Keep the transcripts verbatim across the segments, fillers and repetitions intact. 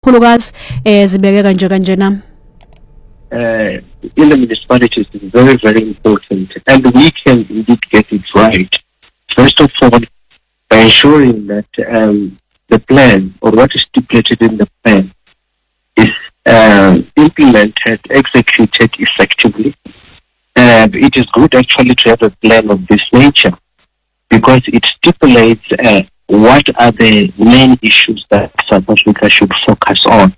kakhulukazi eh zibeke kanje kanje na uh in the municipalities is very very important, and we can indeed get it right. First of all, by ensuring that um, the plan or what is stipulated in the plan is uh, implemented, executed effectively. Uh, it is good actually to have a plan of this nature because it stipulates uh, what are the main issues that South Africa should focus on.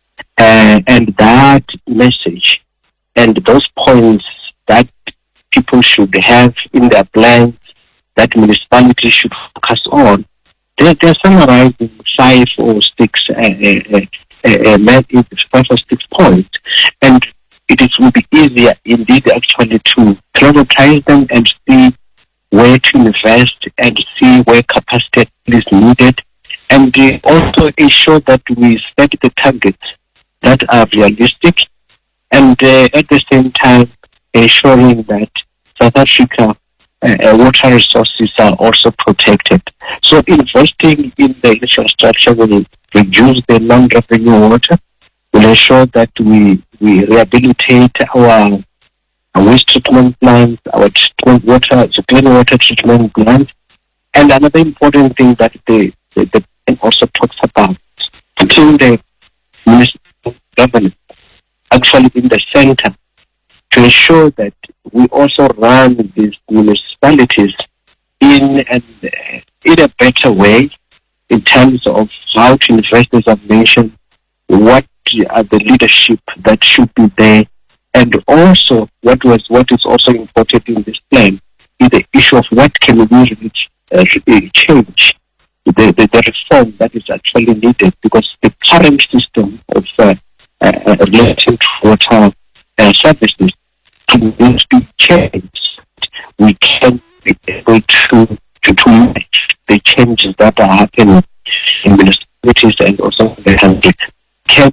Uh, and that message and those points that people should have in their plans that municipalities should focus on, they're, they're summarized in five or six, uh, uh, uh, uh, five or six points. And it is, will be easier indeed actually to prioritize them and see where to invest and see where capacity is needed, and uh, also ensure that we set the targets that are realistic, and uh, at the same time ensuring that South Africa uh, uh, water resources are also protected. So investing in the infrastructure will reduce the non-revenue water, will ensure that we, we rehabilitate our, our waste treatment plants, our treatment water, the clean water treatment plants. And another important thing that the, the, the plan also talks about, putting the municipal government actually in the center to ensure that we also run these municipalities in, an, in a better way in terms of how to invest, as I've mentioned, what are the leadership that should be there, and also what was what is also important in this plan is the issue of what can we really uh, change, the, the, the reform that is actually needed, because the current system of uh, uh, relating to water uh, services needs to be changed. We can be able to, to, to match the changes that are happening in municipalities and also in the country. Can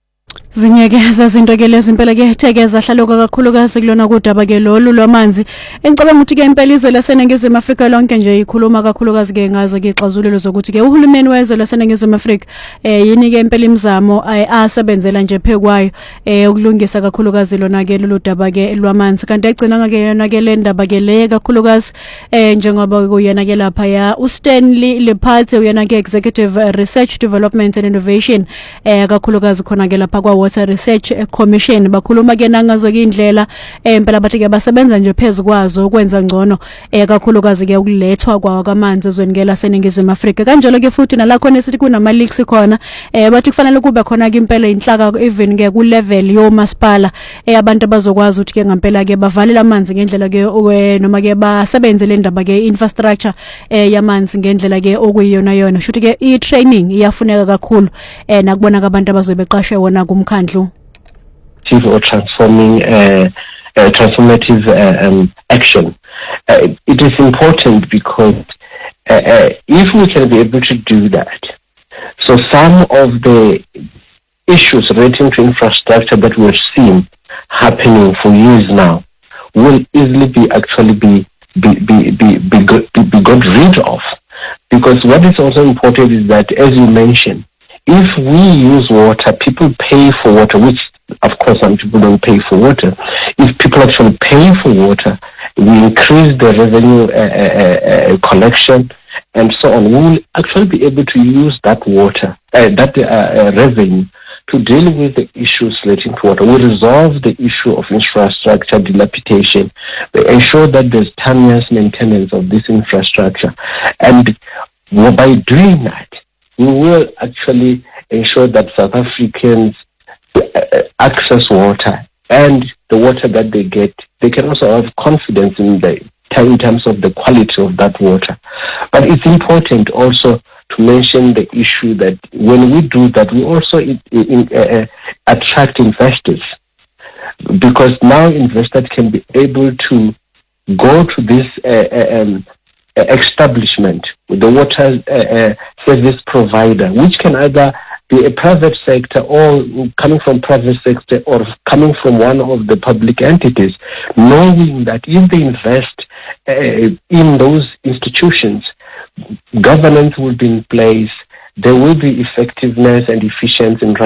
zinyeke zazinto ke lezi impela ke thekeza hlaluka kakhulukazi kulona kudaba ke lolu lwamanzi engicabanga ukuthi ke impela izwe laseNingizimu Afrika lonke nje ikhuluma kakhulukazi ke ngazo ke ixazululo zokuthi ke uhulumeni wezwe laseNingizimu Afrika eh yini ke impela imizamo asebenzela nje phekwayo eh ukulungisa kakhulukazi lona ke lolu daba ke lwamanzi, kanti egcina ke yona ke le ndaba ke le kakhulukazi eh njengoba kuyena ke lapha ya uStanley Lephathe uyena ke Executive Research Development and Innovation eh kakhulukazi khona ke lapha kwa Water Research Commission bakhuluma ke nangazo ke indlela empela bathi ke basebenza nje phezukwazo ukwenza ngcono eh kakhulukazi ke ukulethwa kwawo kwamanzi ezweni ke laseNingizimu Afrika. Kanjalo ke futhi nalakhona sithi kunama leaks khona eh bathi kufanele kube khona ke impela inhlaka even ke ku level yo masipala eh abantu abazokwazi ukuthi ke ngempela ke bavalela amanzi ngendlela ke noma ke basebenze le ndaba ke infrastructure eh yamanzi ngendlela ke okuyiyona yona futhi ke i training iyafuneka kakhulu eh nakubona abantu abazobeqashwe wona kumkhandlu or transforming uh, uh, transformative uh, um, action. Uh, it is important because uh, uh, if we can be able to do that, so some of the issues relating to infrastructure that we've seen happening for years now will easily be actually be be be be, be, got, be, be got rid of. Because what is also important is that, as you mentioned, if we use water, people pay for water, which of course some people don't pay for water. If people actually pay for water, we increase the revenue uh, uh, uh, collection and so on. We will actually be able to use that water, uh, that uh, uh, revenue to deal with the issues relating to water. We resolve the issue of infrastructure dilapidation. We ensure that there's timeless maintenance of this infrastructure. And by doing that, we will actually ensure that South Africans uh, access water, and the water that they get, they can also have confidence in the in terms of the quality of that water. But it's important also to mention the issue that when we do that, we also in, in, uh, attract investors, because now investors can be able to go to this uh, um, establishment with the water uh, uh, service provider, which can either be a private sector or coming from private sector or coming from one of the public entities, knowing that if they invest uh, in those institutions, governance will be in place, there will be effectiveness and efficiency in